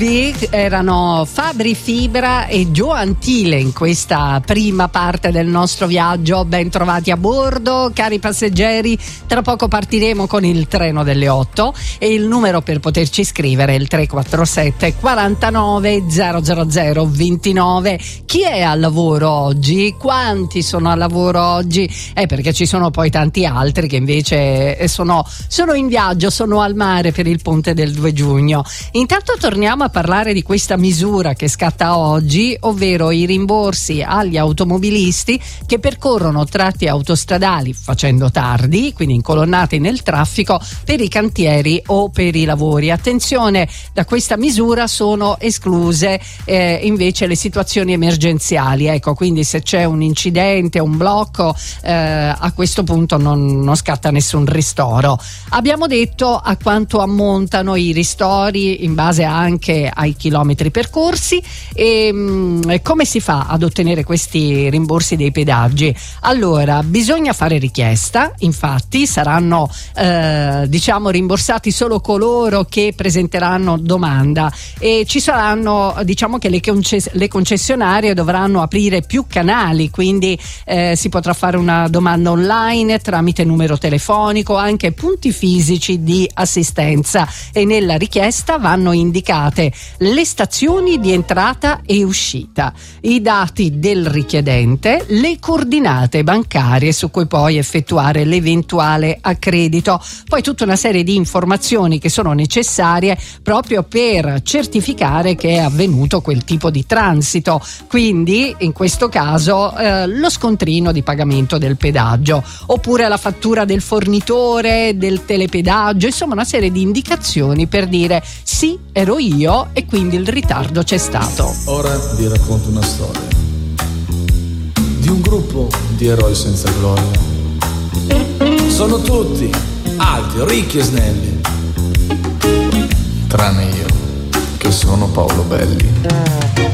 Erano Fabri Fibra e Joe Antile in questa prima parte del nostro viaggio. Ben trovati a bordo, cari passeggeri. Tra poco partiremo con il treno delle 8 e il numero per poterci scrivere è il 347 49 000 29. Chi è al lavoro oggi? Quanti sono al lavoro oggi? Perché ci sono poi tanti altri che invece sono in viaggio, sono al mare per il ponte del 2 giugno. Intanto torniamo a parlare di questa misura che scatta oggi, ovvero i rimborsi agli automobilisti che percorrono tratti autostradali facendo tardi, quindi incolonnati nel traffico per i cantieri o per i lavori. Attenzione, da questa misura sono escluse invece le situazioni emergenziali. Ecco, quindi se c'è un incidente, un blocco, a questo punto non scatta nessun ristoro. Abbiamo detto a quanto ammontano i ristori in base anche ai chilometri percorsi e come si fa ad ottenere questi rimborsi dei pedaggi. Allora, bisogna fare richiesta, infatti saranno rimborsati solo coloro che presenteranno domanda e ci saranno, diciamo che le concessionarie dovranno aprire più canali, quindi si potrà fare una domanda online tramite numero telefonico, anche punti fisici di assistenza, e nella richiesta vanno indicate le stazioni di entrata e uscita, i dati del richiedente, le coordinate bancarie su cui poi effettuare l'eventuale accredito, poi tutta una serie di informazioni che sono necessarie proprio per certificare che è avvenuto quel tipo di transito, quindi in questo caso lo scontrino di pagamento del pedaggio oppure la fattura del fornitore del telepedaggio, insomma una serie di indicazioni per dire sì, ero io e quindi il ritardo c'è stato. Ora vi racconto una storia di un gruppo di eroi senza gloria. Sono tutti alti, ricchi e snelli, tranne io che sono Paolo Belli.